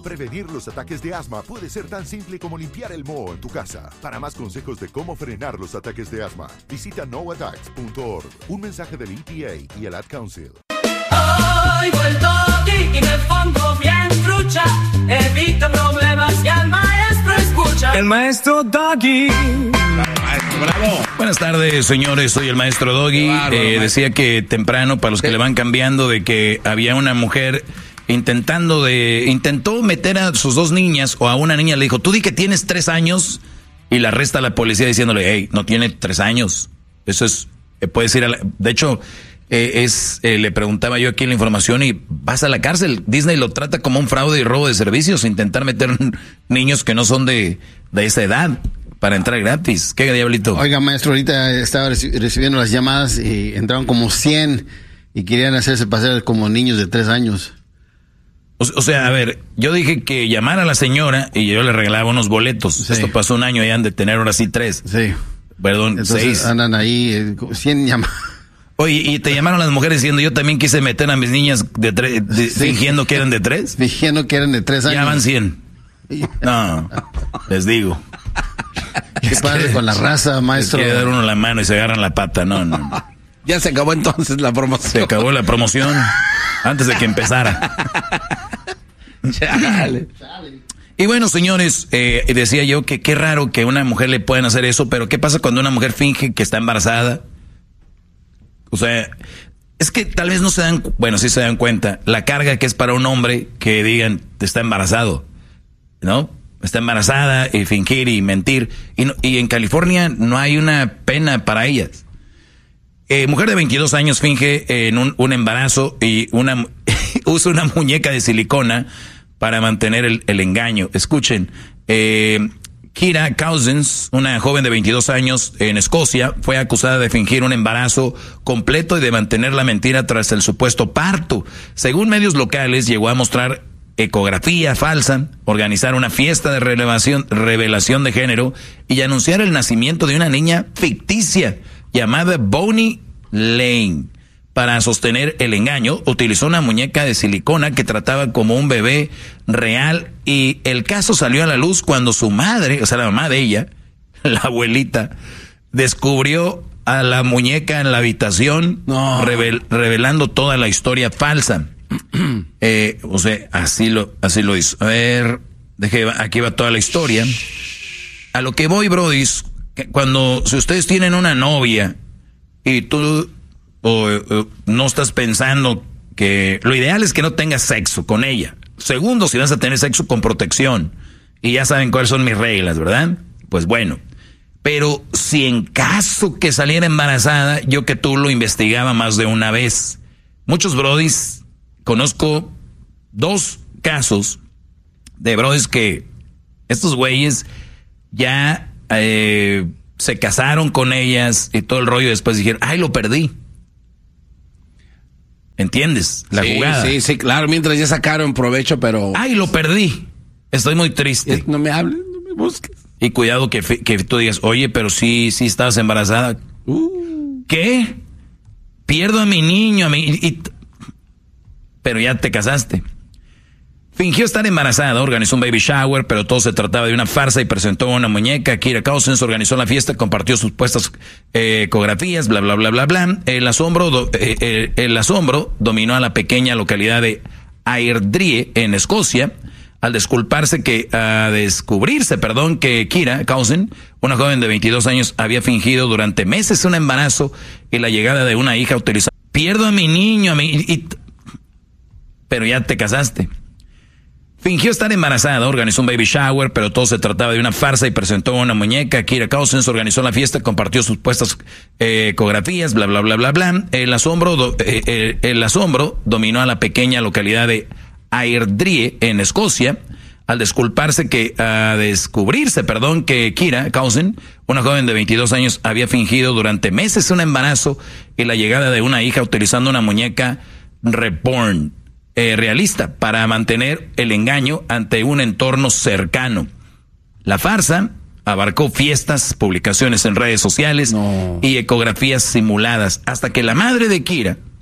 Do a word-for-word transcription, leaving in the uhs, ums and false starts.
Prevenir los ataques de asma puede ser tan simple como limpiar el moho en tu casa. Para más consejos de cómo frenar los ataques de asma, visita no attacks punto org. Un mensaje del E P A y el Ad Council. Oigo el doggy y me pongo bien trucha. Evito problemas y al maestro escucha. El maestro Doggy. Bravo. Buenas tardes, señores. Soy el maestro Doggy. Eh, decía que temprano, para los que le van cambiando, de que había una mujer intentando de intentó meter a sus dos niñas, o a una niña le dijo, tú di que tienes tres años, y la arresta la policía diciéndole, hey, no tiene tres años. Eso es, eh, puedes ir a la... De hecho, eh, es eh, le preguntaba yo aquí la información y vas a la cárcel. Disney lo trata como un fraude y robo de servicios, intentar meter niños que no son de, de esa edad para entrar gratis. ¿Qué, diablito? Oiga, maestro, ahorita estaba reci- recibiendo las llamadas y entraron como cien y querían hacerse pasar como niños de tres años. O, o sea, a ver, yo dije que llamara a la señora y yo le regalaba unos boletos. Sí. Esto pasó un año y han de tener ahora sí tres. Sí. Perdón, Entonces, seis. Andan ahí eh, cien llamadas. Oye, y te llamaron las mujeres diciendo, yo también quise meter a mis niñas de tres, de, sí. fingiendo que eran de tres. Fingiendo que eran de tres años. Ya van cien. No, les digo. ¿Qué pasa con la raza, maestro? Les quiere dar uno la mano y se agarran la pata, no, no. Ya se acabó entonces la promoción. Se acabó la promoción antes de que empezara. Chale. Y bueno, señores, eh, decía yo que qué raro que a una mujer le puedan hacer eso, pero ¿qué pasa cuando una mujer finge que está embarazada? O sea, es que tal vez no se dan, bueno, sí se dan cuenta, la carga que es para un hombre que digan, está embarazado, ¿no? Está embarazada y fingir y mentir. Y, no, y en California no hay una pena para ellas. Eh, mujer de veintidós años finge en un, un embarazo y una usa una muñeca de silicona para mantener el, el engaño. Escuchen, eh, Kira Cousins, una joven de veintidós años en Escocia, fue acusada de fingir un embarazo completo y de mantener la mentira tras el supuesto parto. Según medios locales, llegó a mostrar ecografía falsa, organizar una fiesta de revelación, revelación de género y anunciar el nacimiento de una niña ficticia llamada Bonnie Lane. Para sostener el engaño, utilizó una muñeca de silicona que trataba como un bebé real, y el caso salió a la luz cuando su madre, o sea, la mamá de ella, la abuelita, descubrió a la muñeca en la habitación, no. revel, revelando toda la historia falsa. eh, o sea, así lo, así lo hizo. A ver, deje, aquí va toda la historia. A lo que voy, brodis, cuando, si ustedes tienen una novia y tú o, o, no estás pensando que lo ideal es que no tengas sexo con ella. Segundo, si vas a tener sexo con protección. Y ya saben cuáles son mis reglas, ¿verdad? Pues bueno. Pero si en caso que saliera embarazada, yo que tú lo investigaba más de una vez. Muchos brodis, conozco dos casos de brodis que estos güeyes ya eh, se casaron con ellas y todo el rollo, después dijeron, ay, lo perdí. ¿Entiendes? La sí, jugada. Sí, sí, claro, mientras ya sacaron provecho, pero... Ay, lo perdí. Estoy muy triste. No me hables, no me busques. Y cuidado que, que tú digas, oye, pero sí, sí estabas embarazada. Uh. ¿Qué? Pierdo a mi niño, a mi... Y, y, pero ya te casaste. Fingió estar embarazada, organizó un baby shower, pero todo se trataba de una farsa y presentó una muñeca. Kira Cousins organizó la fiesta, compartió sus puestas eh, ecografías, bla, bla, bla, bla, bla. El asombro, do, eh, eh, el asombro dominó a la pequeña localidad de Airdrie, en Escocia, al desculparse que, a descubrirse, perdón, que Kira Cousins, una joven de veintidós años, había fingido durante meses un embarazo y la llegada de una hija utilizando. Pierdo a mi niño, a mi... Y, y, pero ya te casaste. Fingió estar embarazada, organizó un baby shower, pero todo se trataba de una farsa y presentó una muñeca. Kira Cousins organizó la fiesta, compartió sus puestas eh, ecografías, bla, bla, bla, bla, bla. El asombro, do, eh, eh, el asombro dominó a la pequeña localidad de Airdrie, en Escocia, al desculparse que, a descubrirse, perdón, que Kira Cousins, una joven de veintidós años, había fingido durante meses un embarazo y la llegada de una hija utilizando una muñeca reborn. Eh, realista para mantener el engaño ante un entorno cercano. La farsa abarcó fiestas, publicaciones en redes sociales no. y ecografías simuladas, hasta que la madre de Kira